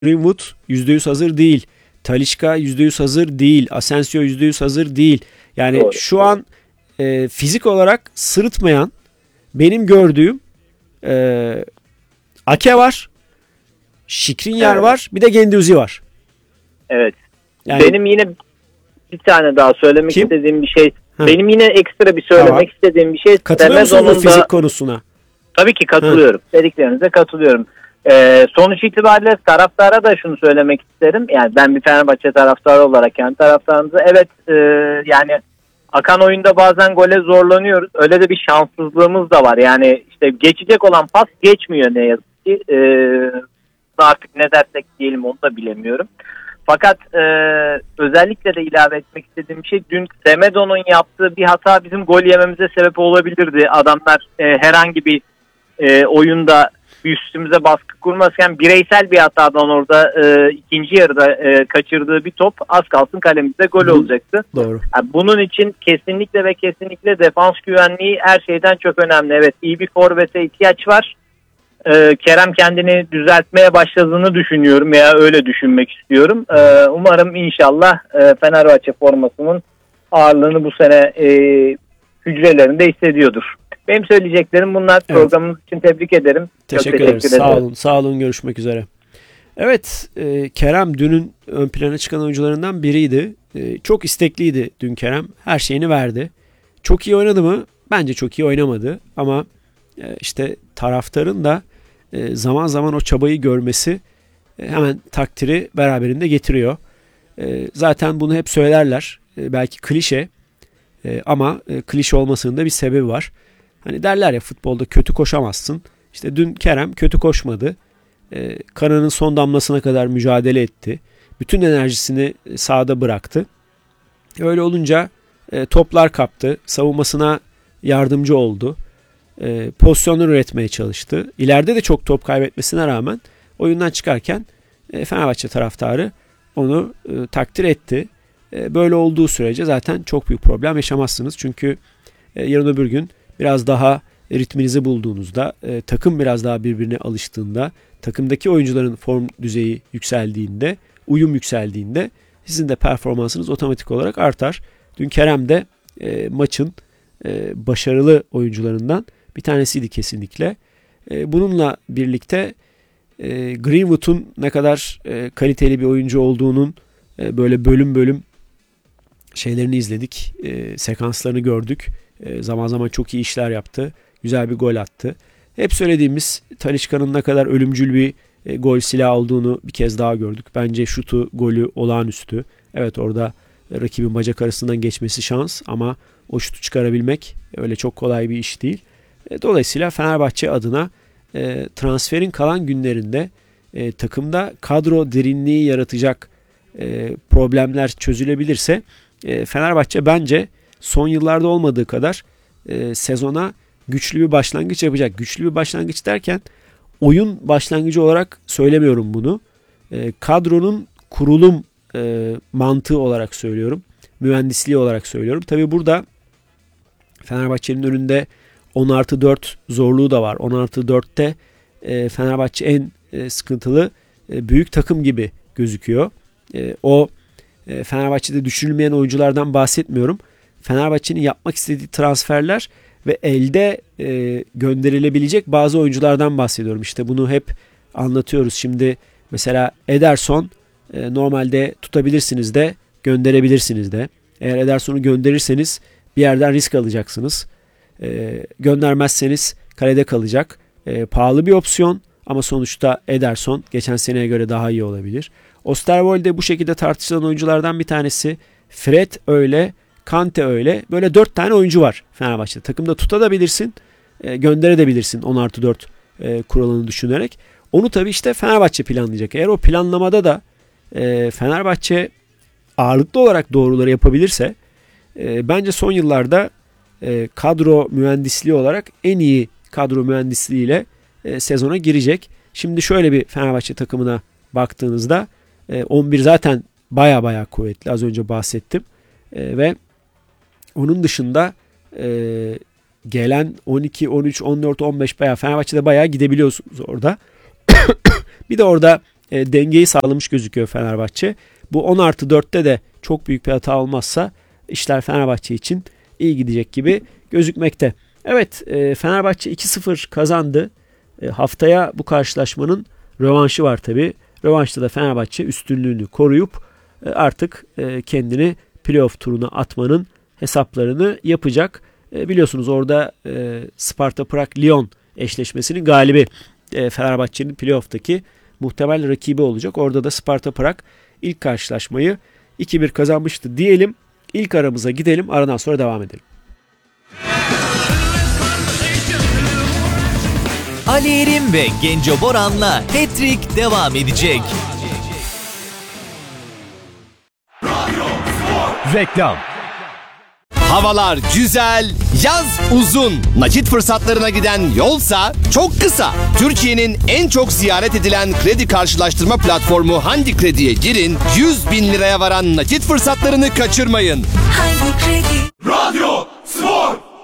Greenwood %100 hazır değil. Talisca %100 hazır değil. Asensio %100 hazır değil. Yani Doğru. şu an fizik olarak sırıtmayan benim gördüğüm Ake var. Skriniar Evet. var. Bir de Guendouzi var. Evet. Yani, Benim yine bir tane daha söylemek Kim? istediğim bir şey. Ha. Benim yine ekstra bir söylemek Tamam. istediğim bir şey. Katılıyor musunuz bu Semedo'nun da- fizik konusuna? Tabii ki katılıyorum. Dediklerinize katılıyorum. Sonuç itibariyle taraftara da şunu söylemek isterim. Yani ben bir Fenerbahçe taraftarı olarak kendi taraftarımıza evet yani akan oyunda bazen gole zorlanıyoruz. Öyle de bir şanssızlığımız da var. Yani işte geçecek olan pas geçmiyor ne yazık ki. Artık ne dersek diyelim onu da bilemiyorum. Fakat özellikle de ilave etmek istediğim şey dün Semedo'nun yaptığı bir hata bizim gol yememize sebep olabilirdi. Adamlar herhangi bir oyunda üstümüze baskı kurmazken bireysel bir hatadan orada ikinci yarıda kaçırdığı bir top az kalsın kalemizde gol olacaktı. Doğru. Yani bunun için kesinlikle ve kesinlikle defans güvenliği her şeyden çok önemli. Evet, iyi bir forvete ihtiyaç var. Kerem kendini düzeltmeye başladığını düşünüyorum veya öyle düşünmek istiyorum. Umarım inşallah Fenerbahçe formasının ağırlığını bu sene hücrelerinde hissediyordur. Benim söyleyeceklerim bunlar. Evet. Programınız için tebrik ederim. Teşekkür ederiz. Sağ olun. Sağ olun. Görüşmek üzere. Evet, Kerem dünün ön plana çıkan oyuncularından biriydi. Çok istekliydi dün Kerem. Her şeyini verdi. Çok iyi oynadı mı? Bence çok iyi oynamadı. Ama işte taraftarın da zaman zaman o çabayı görmesi hemen takdiri beraberinde getiriyor. Zaten bunu hep söylerler. Belki klişe ama klişe olmasının da bir sebebi var. Hani derler ya futbolda kötü koşamazsın. İşte dün Kerem kötü koşmadı. Kanının son damlasına kadar mücadele etti. Bütün enerjisini sahada bıraktı. Öyle olunca toplar kaptı. Savunmasına yardımcı oldu. Pozisyonlar üretmeye çalıştı. İleride de çok top kaybetmesine rağmen oyundan çıkarken Fenerbahçe taraftarı onu takdir etti. Böyle olduğu sürece zaten çok büyük problem yaşamazsınız. Çünkü yarın öbür gün biraz daha ritminizi bulduğunuzda, takım biraz daha birbirine alıştığında, takımdaki oyuncuların form düzeyi yükseldiğinde, uyum yükseldiğinde sizin de performansınız otomatik olarak artar. Dün Kerem de maçın başarılı oyuncularından bir tanesiydi kesinlikle. Bununla birlikte Greenwood'un ne kadar kaliteli bir oyuncu olduğunun böyle bölüm bölüm şeylerini izledik. Sekanslarını gördük. Zaman zaman çok iyi işler yaptı. Güzel bir gol attı. Hep söylediğimiz Talisca'nın ne kadar ölümcül bir gol silahı olduğunu bir kez daha gördük. Bence şutu, golü olağanüstü. Evet, orada rakibin bacak arasından geçmesi şans ama o şutu çıkarabilmek öyle çok kolay bir iş değil. Dolayısıyla Fenerbahçe adına transferin kalan günlerinde takımda kadro derinliği yaratacak problemler çözülebilirse Fenerbahçe bence son yıllarda olmadığı kadar sezona güçlü bir başlangıç yapacak. Güçlü bir başlangıç derken oyun başlangıcı olarak söylemiyorum bunu. Kadronun kurulum mantığı olarak söylüyorum. Mühendisliği olarak söylüyorum. Tabi burada Fenerbahçe'nin önünde 10+4 zorluğu da var. 10+4'te Fenerbahçe en sıkıntılı büyük takım gibi gözüküyor. O Fenerbahçe'de düşünülmeyen oyunculardan bahsetmiyorum. Fenerbahçe'nin yapmak istediği transferler ve elde gönderilebilecek bazı oyunculardan bahsediyorum. İşte bunu hep anlatıyoruz. Şimdi mesela Ederson normalde tutabilirsiniz de gönderebilirsiniz de. Eğer Ederson'u gönderirseniz bir yerden risk alacaksınız. Göndermezseniz kalede kalacak. Pahalı bir opsiyon ama sonuçta Ederson geçen seneye göre daha iyi olabilir. Osterwolde bu şekilde tartışılan oyunculardan bir tanesi. Fred öyle, Kante öyle. Böyle 4 tane oyuncu var Fenerbahçe'de. Takımda tutabilirsin, gönderebilirsin 10+4 kuralını düşünerek. Onu tabii işte Fenerbahçe planlayacak. Eğer o planlamada da Fenerbahçe ağırlıklı olarak doğruları yapabilirse bence son yıllarda kadro mühendisliği olarak en iyi kadro mühendisliğiyle sezona girecek. Şimdi şöyle bir Fenerbahçe takımına baktığınızda 11 zaten baya kuvvetli. Az önce bahsettim. Ve onun dışında gelen 12, 13, 14, 15 Fenerbahçe'de bayağı gidebiliyorsunuz orada. Bir de orada dengeyi sağlamış gözüküyor Fenerbahçe. Bu 10+4'te de çok büyük bir hata olmazsa işler Fenerbahçe için iyi gidecek gibi gözükmekte. Evet, Fenerbahçe 2-0 kazandı. Haftaya bu karşılaşmanın rövanşı var tabii. Rövanşta da Fenerbahçe üstünlüğünü koruyup artık kendini playoff turuna atmanın hesaplarını yapacak. Biliyorsunuz orada Sparta Prag-Lyon eşleşmesinin galibi Fenerbahçe'nin playoff'taki muhtemel rakibi olacak. Orada da Sparta Prag ilk karşılaşmayı 2-1 kazanmıştı diyelim. İlk aramıza gidelim. Aradan sonra devam edelim. Ali Erim ve Genco Boran'la Hat-Trick devam edecek. Reklam. Havalar güzel, yaz uzun. Nakit fırsatlarına giden yolsa çok kısa. Türkiye'nin en çok ziyaret edilen kredi karşılaştırma platformu Handi Kredi'ye girin. 100.000 liraya varan nakit fırsatlarını kaçırmayın. Handi Kredi.